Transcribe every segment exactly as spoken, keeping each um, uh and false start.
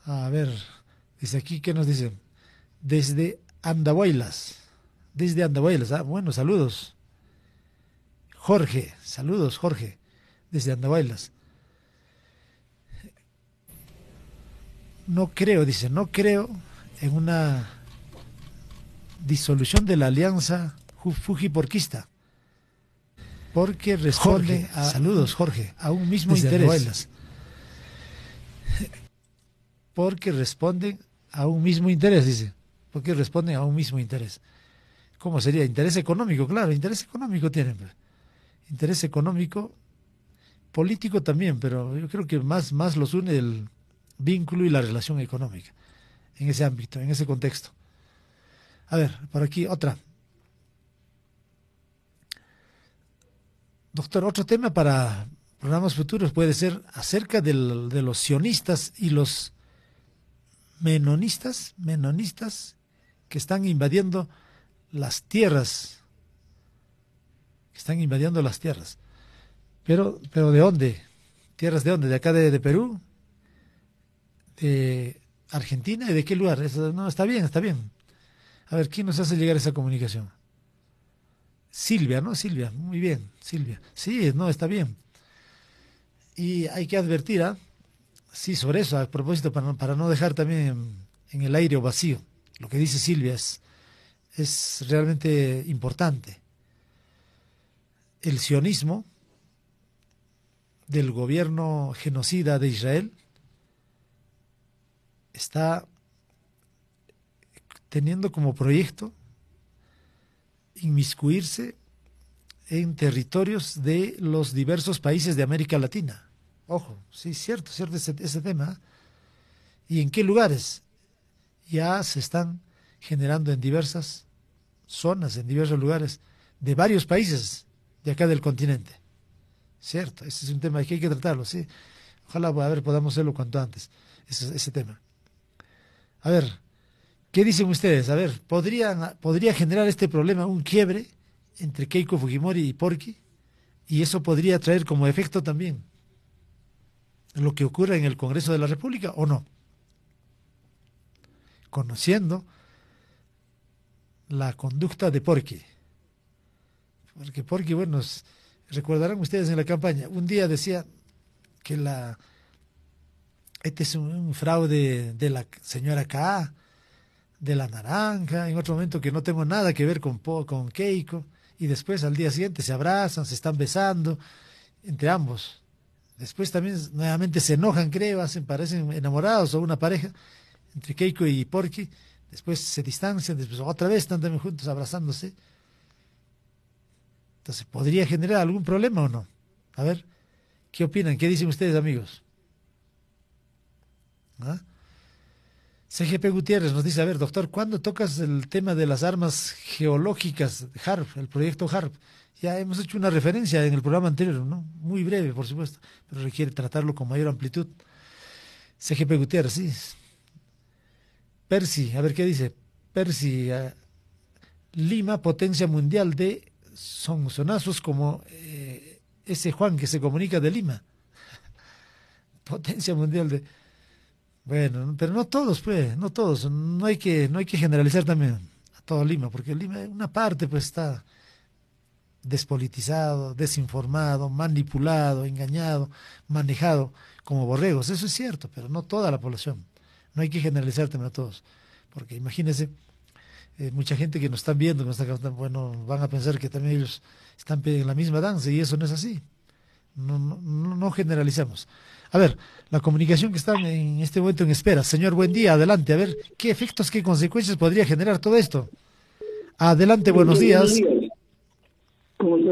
A ver, dice aquí, ¿qué nos dicen? Desde Andahuaylas. Desde Andahuaylas. Ah, bueno, saludos. Jorge, saludos, Jorge. Desde Andahuaylas. No creo, dice, no creo en una disolución de la alianza fujiporquista, porque responde Jorge, a, saludos, Jorge, a un mismo interés. Porque responden a un mismo interés, dice. Porque responden a un mismo interés. ¿Cómo sería? Interés económico, claro, interés económico tienen. Interés económico, político también, pero yo creo que más, más los une el vínculo y la relación económica, en ese ámbito, en ese contexto. A ver, por aquí otra. Doctor, otro tema para programas futuros puede ser acerca del, de los sionistas y los menonistas, menonistas que están invadiendo las tierras, que están invadiendo las tierras. Pero, pero ¿de dónde? ¿Tierras de dónde? ¿De acá de, de Perú? ¿De Argentina? ¿Y de qué lugar? Eso, no, está bien, está bien. A ver, ¿quién nos hace llegar esa comunicación? Silvia, ¿no? Silvia, muy bien, Silvia. Sí, no, está bien. Y hay que advertir, ¿ah? Sí, sobre eso, a propósito, para no, para no dejar también en, en el aire vacío. Lo que dice Silvia es, es realmente importante. El sionismo del gobierno genocida de Israel está teniendo como proyecto inmiscuirse en territorios de los diversos países de América Latina. Ojo, sí, cierto, cierto ese, ese tema. ¿Y en qué lugares? Ya se están generando en diversas zonas, en diversos lugares de varios países de acá del continente. Cierto, ese es un tema que hay que tratarlo, sí. Ojalá, a ver, podamos hacerlo cuanto antes, ese, ese tema. A ver, ¿qué dicen ustedes? A ver, ¿podría, ¿podría generar este problema un quiebre entre Keiko Fujimori y Porky? Y eso podría traer como efecto también lo que ocurre en el Congreso de la República, ¿o no? Conociendo la conducta de Porky. Porque Porky, bueno, recordarán ustedes en la campaña, un día decía que la este es un, un fraude de la señora K, de la naranja, en otro momento que no tengo nada que ver con, con Keiko, y después al día siguiente se abrazan, se están besando, entre ambos. Después también nuevamente se enojan, creo, hacen, parecen enamorados o una pareja, entre Keiko y Porky, después se distancian, después otra vez están también juntos abrazándose. Entonces, ¿podría generar algún problema o no? A ver, ¿qué opinan? ¿Qué dicen ustedes, amigos? ¿Ah? C G P Gutiérrez nos dice, a ver, doctor, ¿cuándo tocas el tema de las armas geológicas HARP, el proyecto HARP? Ya hemos hecho una referencia en el programa anterior, ¿no? Muy breve, por supuesto, pero requiere tratarlo con mayor amplitud. C G P Gutiérrez, sí. Percy, a ver qué dice. Percy, uh, Lima, potencia mundial de son sonazos como eh, ese Juan que se comunica de Lima. Potencia mundial de... Bueno, pero no todos, pues, no todos. No hay que, no hay que generalizar también a todo Lima, porque Lima, una parte, pues, está despolitizado, desinformado, manipulado, engañado, manejado como borregos. Eso es cierto, pero no toda la población. No hay que generalizar también a todos, porque imagínense, eh, mucha gente que nos están viendo, que nos están, bueno, van a pensar que también ellos están en la misma danza y eso no es así. No, no, no generalizamos. A ver, la comunicación que está en este momento en espera. Señor, buen día, adelante. A ver, ¿qué efectos, qué consecuencias podría generar todo esto? Adelante, buenos días. ¿Cómo está,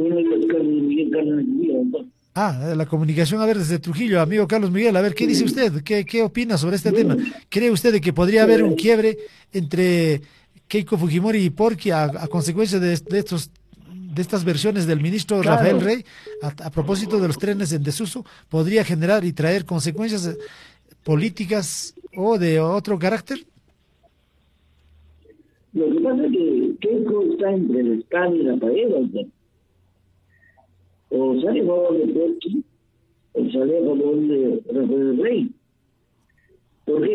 Carlos? Ah, la comunicación, a ver, desde Trujillo, amigo Carlos Miguel, a ver, ¿qué dice usted? ¿Qué, qué opina sobre este tema? ¿Cree usted de que podría haber un quiebre entre Keiko Fujimori y Porky a, a consecuencia de, de estos de estas versiones del ministro Claro. Rafael Rey, a, a propósito de los trenes en desuso, podría generar y traer consecuencias políticas o de otro carácter? Lo que pasa es que Keiko está entre el escándalo y la pared, o sea, o sale a favor de Porky, o sale a favor de Rafael Rey. ¿Por qué?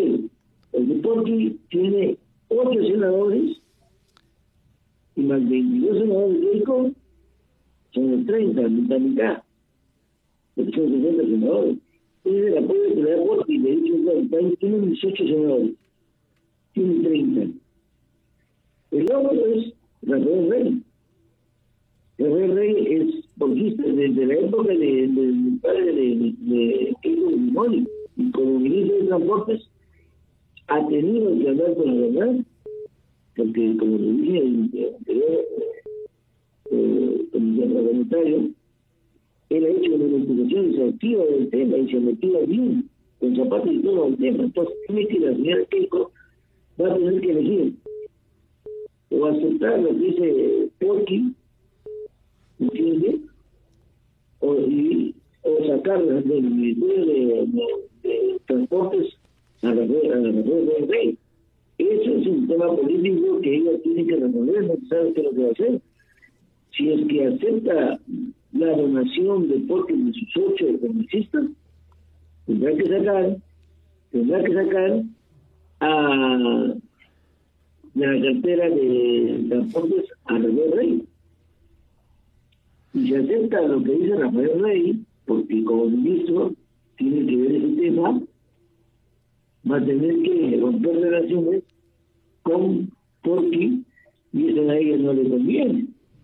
Porqui tiene ocho senadores y más veintidós senadores de Keiko, son los treinta, mitad, mitad. Porque son sesenta senadores. Ese es el apoyo que le da Porqui. Le he dicho, el país tiene dieciocho senadores, tiene treinta. El otro es Rafael Rey. Rafael Rey es porquista desde la época del de, de, padre de, de Keiko Fujimori. Y como ministro de Transportes ha tenido que hablar con la verdad, porque como le dije en el anterior eh, comisión parlamentario, él ha hecho una investigación exhaustiva del tema y se metió bien con zapatos y todo el tema. Entonces tiene que la señora Keiko va a tener que elegir o aceptar lo que dice Porqui, ¿entiende? O, y, o sacarla del Ministerio de, de, de Transportes a la Red Rey. Eso es un tema político que ella tiene que resolver, no sabe qué es lo que va a hacer. Si es que acepta la donación de Porqui de sus ocho congresistas, tendrá que sacar, tendrá que sacar a la cartera de Transportes a Rafael Rey. Y se acepta lo que dice Rafael Rey, porque como ministro tiene que ver ese tema, va a tener que romper relaciones con Porqui, y eso a ella no le conviene.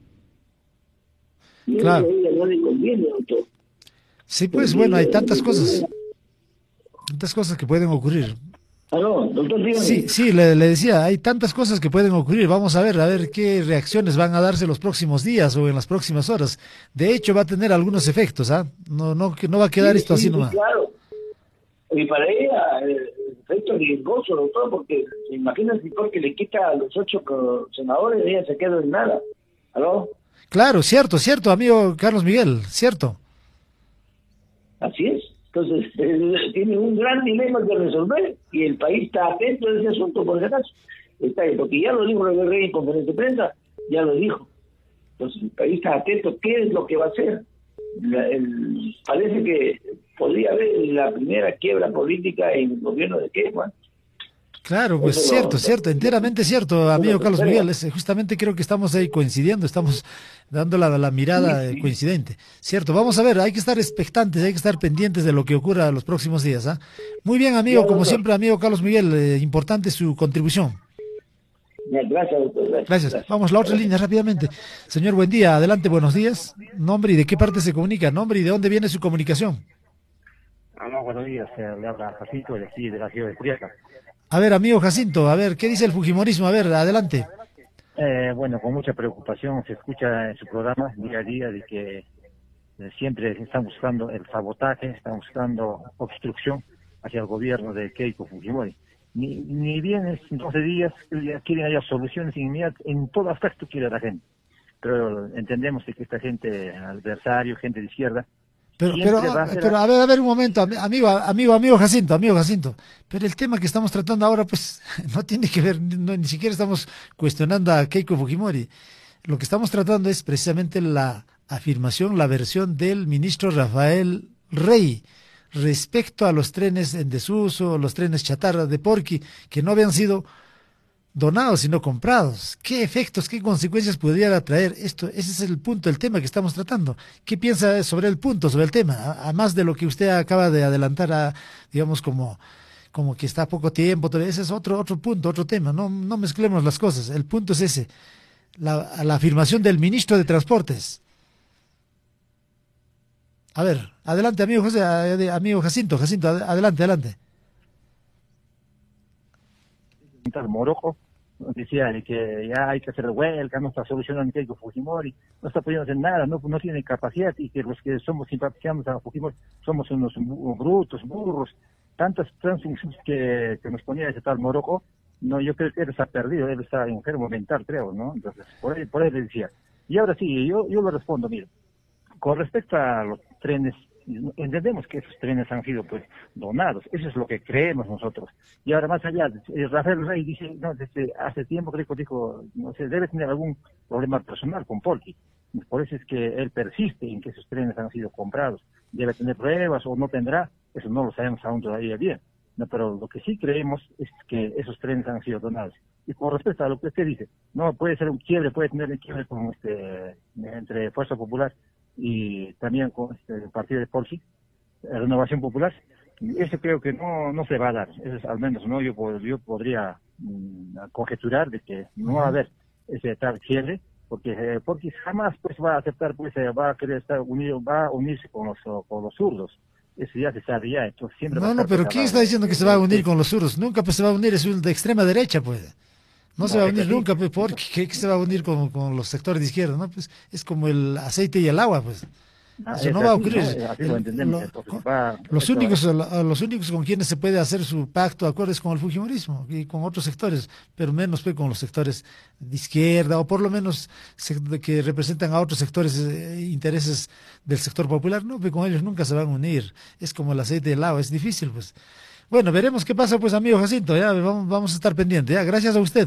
Y claro. eso a ella no le conviene, doctor. Sí, pues Porque bueno, hay ella, tantas cosas, ella... tantas cosas que pueden ocurrir. Ah, no, doctor, dígame. Sí, sí, le, le decía, hay tantas cosas que pueden ocurrir. Vamos a ver, a ver qué reacciones van a darse los próximos días o en las próximas horas. De hecho, va a tener algunos efectos, ¿ah? No, no, que no va a quedar Sí, esto sí, así nomás. sí, claro. Y para ella, el efecto riesgoso, doctor, porque se imagina si porque le quita a los ocho senadores, ella se queda en nada. ¿Aló? Claro, cierto, cierto, amigo Carlos Miguel, cierto. Así es. Entonces, eh, tiene un gran dilema que resolver y el país está atento a ese asunto, por si acaso. Está, porque ya lo dijo el rey en conferencia de prensa, ya lo dijo. Entonces, el país está atento. ¿Qué es lo que va a hacer? La, el, parece que podría haber la primera quiebra política en el gobierno de Keiko. Claro, pues Eso cierto, lo, cierto, enteramente cierto, amigo Carlos Miguel. Es, justamente creo que estamos ahí coincidiendo, estamos dando la, la mirada sí, sí. coincidente. Cierto, vamos a ver, hay que estar expectantes, hay que estar pendientes de lo que ocurra los próximos días. ¿Ah? Muy bien, amigo, Ya, como doctor. siempre, amigo Carlos Miguel, eh, importante su contribución. Ya, gracias, doctor. Gracias, Gracias. gracias. Vamos, la otra línea rápidamente. Señor, buen día, adelante, buenos días. Nombre y de qué parte se comunica, nombre y de dónde viene su comunicación. Ah, no, buenos días, eh, le habla Jacinto de aquí, de la ciudad de Juliaca. A ver, amigo Jacinto, a ver, ¿qué dice el fujimorismo? A ver, adelante. Eh, bueno, con mucha preocupación se escucha en su programa día a día de que eh, siempre están buscando el sabotaje, están buscando obstrucción hacia el gobierno de Keiko Fujimori. Ni, ni bien es doce días, ya quieren haya soluciones inmediatas, en todo aspecto quiere la gente. Pero entendemos que esta gente adversario, gente de izquierda, Pero, pero, va a ser... pero, a ver, a ver un momento, amigo, amigo, amigo Jacinto, amigo Jacinto. Pero el tema que estamos tratando ahora, pues, no tiene que ver, no, ni siquiera estamos cuestionando a Keiko Fujimori. Lo que estamos tratando es precisamente la afirmación, la versión del ministro Rafael Rey respecto a los trenes en desuso, los trenes chatarra de Porqui, que no habían sido donados sino comprados. ¿Qué efectos, qué consecuencias pudiera traer esto? Ese es el punto, el tema que estamos tratando. ¿Qué piensa sobre el punto, sobre el tema? A, a más de lo que usted acaba de adelantar, a, digamos, como, como que está poco tiempo, ese es otro, otro punto, otro tema. No, no mezclemos las cosas. El punto es ese, la, la afirmación del ministro de Transportes. A ver, adelante, amigo José, amigo Jacinto, Jacinto, adelante, adelante. Morocco decía de que ya hay que hacer huelga, no está solucionando Keiko Fujimori, no está pudiendo hacer nada, no, no tiene capacidad, y que los que somos simpatizamos a Fujimori somos unos brutos, burros, tantas transfusiones que, que nos ponía ese tal Morocco. No, yo creo que él está perdido, él está enfermo mental, creo, ¿no? Entonces, por ahí, por ahí le decía. Y ahora sí, yo, yo lo respondo, mira, con respecto a los trenes, entendemos que esos trenes han sido pues donados, eso es lo que creemos nosotros. Y ahora más allá, Rafael Rey dice, no, desde hace tiempo creo que dijo, no sé, debe tener algún problema personal con Porqui. Por eso es que él persiste en que esos trenes han sido comprados. Debe tener pruebas o no tendrá, eso no lo sabemos aún todavía bien. No, pero lo que sí creemos es que esos trenes han sido donados. Y con respecto a lo que usted dice, no puede ser un quiebre, puede tener un quiebre con este, entre Fuerza Popular y también con este, el partido de Porchi, Renovación Popular. Eso creo que no no se va a dar. Eso es, al menos no yo, yo podría mmm, conjeturar de que no va a haber ese tal quiebre, porque eh, Porchi jamás pues va a aceptar, pues eh, va a querer estar unido, va a unirse con los con los zurdos. Eso ya se sabe ya, entonces siempre va a No, no, estar, pero pues, ¿quién abajo. está diciendo que se va a unir con los suros? Nunca pues se va a unir, es un de extrema derecha, pues. No se No, va a es unir así. nunca, pues, porque ¿qué, qué se va a unir con, con los sectores de izquierda? ¿No? Pues es como el aceite y el agua, pues. Ah, Eso es no va a así, ocurrir. ¿no? Eh, Así lo El- entendemos. lo- Entonces, co- va, los esto, únicos, los únicos con quienes se puede hacer su pacto, acuerdo, es con el fujimorismo y con otros sectores, pero menos pues, con los sectores de izquierda, o por lo menos se- de que representan a otros sectores, eh, intereses del sector popular, no, pues con ellos nunca se van a unir. Es como el aceite y el agua, es difícil, pues. Bueno, veremos qué pasa, pues, amigo Jacinto, ya vamos, vamos a estar pendientes, ya, gracias a usted.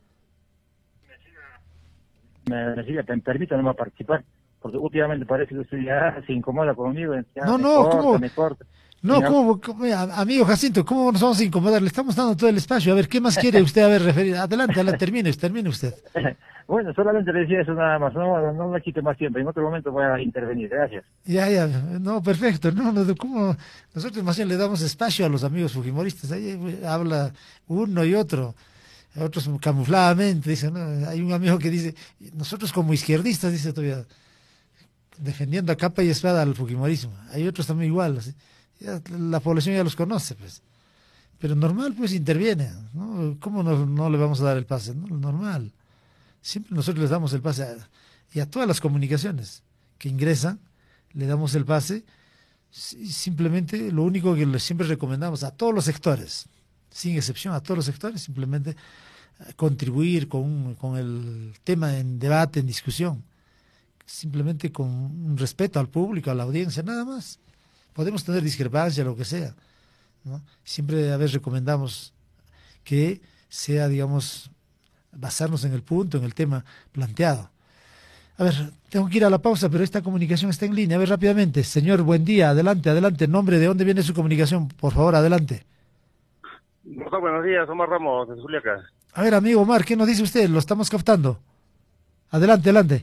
me, me sigue, me permita nomás participar, porque últimamente parece que usted ya se incomoda conmigo, ya No, me no, corta, ¿cómo? me corta. No, Señor, ¿cómo, cómo- a- amigo Jacinto, ¿cómo nos vamos a incomodar? Le estamos dando todo el espacio. A ver, ¿qué más quiere usted haber referido? Adelante, adelante, termine, termine usted. bueno, solamente le decía eso nada más, no, no me quite más tiempo, en otro momento voy a intervenir, gracias. Ya, ya, no, perfecto. No, no, ¿cómo? Nosotros más bien le damos espacio a los amigos fujimoristas. Ahí eh, habla uno y otro. Otros camufladamente dicen, ¿no? Hay un amigo que dice, nosotros como izquierdistas, dice todavía, defendiendo a capa y espada al fujimorismo. Hay otros también igual. Así. Ya, la población ya los conoce, pues. Pero normal, pues interviene, ¿no? ¿Cómo no, no le vamos a dar el pase? ¿No? Normal. Siempre nosotros les damos el pase a, y a todas las comunicaciones que ingresan, le damos el pase. Y simplemente lo único que les siempre recomendamos a todos los sectores, sin excepción, a todos los sectores, simplemente eh, contribuir con, con el tema en debate, en discusión, simplemente con un respeto al público, a la audiencia, nada más. Podemos tener discrepancia, lo que sea, ¿no? Siempre a veces recomendamos que sea, digamos, basarnos en el punto, en el tema planteado. A ver, tengo que ir a la pausa, pero esta comunicación está en línea. A ver, rápidamente. Señor, buen día. Adelante, adelante. Nombre, ¿de dónde viene su comunicación? Por favor, adelante. Doctor, buenos días. Omar Ramos, de Zuliaca. A ver, amigo Omar, ¿qué nos dice usted? Lo estamos captando. Adelante, adelante.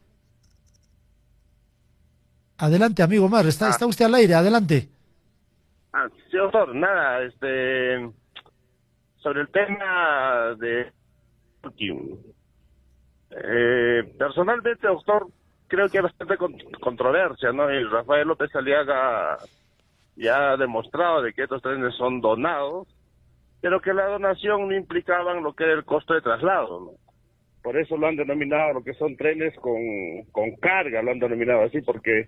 Adelante, amigo Omar. Está, Ah. está usted al aire. Adelante. Ah, sí, doctor, nada, este... Sobre el tema de... Eh, personalmente, doctor, creo que hay bastante con- controversia, ¿no? Y Rafael López Aliaga ya ha demostrado de que estos trenes son donados, pero que la donación no implicaban lo que era el costo de traslado, ¿no? Por eso lo han denominado lo que son trenes con, con carga, lo han denominado así, porque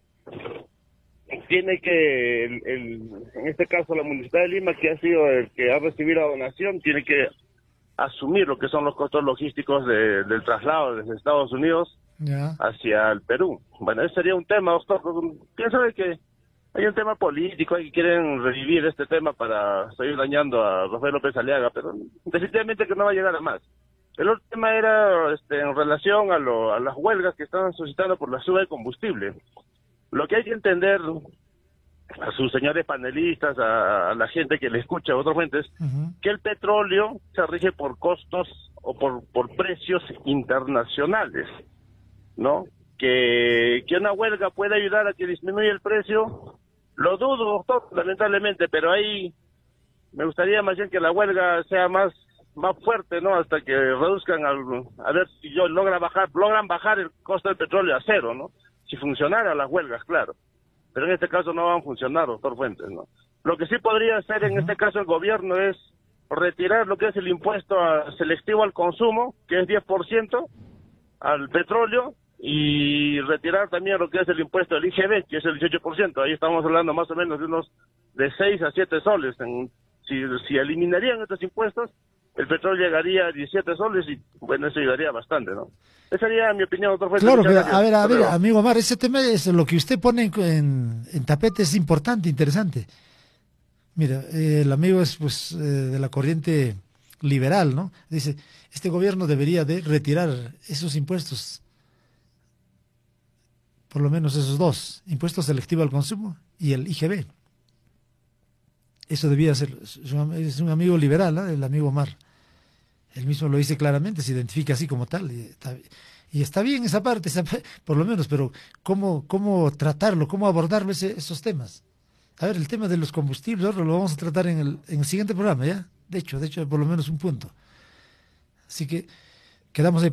tiene que, el, el, en este caso la Municipalidad de Lima, que ha sido el que ha recibido la donación, tiene que asumir lo que son los costos logísticos de, del traslado desde Estados Unidos Ya. hacia el Perú. Bueno, ese sería un tema, doctor. Pienso de que hay un tema político y quieren revivir este tema para seguir dañando a Rafael López Aliaga, pero definitivamente que no va a llegar a más. El otro tema era este, en relación a, lo, a las huelgas que están suscitando por la suba de combustible. Lo que hay que entender a sus señores panelistas, a, a la gente que le escucha, a otras fuentes, Ujú. que el petróleo se rige por costos o por, por precios internacionales, ¿no? Que, que una huelga puede ayudar a que disminuya el precio, lo dudo, doctor, lamentablemente, pero ahí me gustaría más bien que la huelga sea más más fuerte, ¿no? Hasta que reduzcan, al, a ver si yo logra bajar, logran bajar el costo del petróleo a cero, ¿no? Si funcionaran las huelgas, claro. Pero en este caso no van a funcionar, doctor Fuentes, ¿no? Lo que sí podría hacer en este caso el gobierno es retirar lo que es el impuesto a- selectivo al consumo, que es diez por ciento, al petróleo, y retirar también lo que es el impuesto del I G B, que es el dieciocho por ciento. Ahí estamos hablando más o menos de unos de seis a siete soles. En, si, si eliminarían estos impuestos, el petróleo llegaría a diecisiete soles y, bueno, eso ayudaría bastante, ¿no? Esa sería mi opinión, doctor Fuentes. Claro, Muchas pero gracias. a ver, a Hasta ver, luego. amigo Omar, ese tema es lo que usted pone en, en, en tapete es importante, interesante. Mira, eh, el amigo es pues eh, de la corriente liberal, ¿no? Dice, este gobierno debería de retirar esos impuestos, por lo menos esos dos, impuesto selectivo al consumo y el I G B. Eso debía ser, es un, es un amigo liberal, ¿eh? El amigo Omar. Él mismo lo dice claramente, se identifica así como tal. Y está, y está bien esa parte, esa, por lo menos, pero ¿cómo, cómo tratarlo, cómo abordarlo ese, esos temas? A ver, el tema de los combustibles, ahora lo vamos a tratar en el, en el siguiente programa, ¿ya? De hecho, de hecho, por lo menos un punto. Así que quedamos ahí.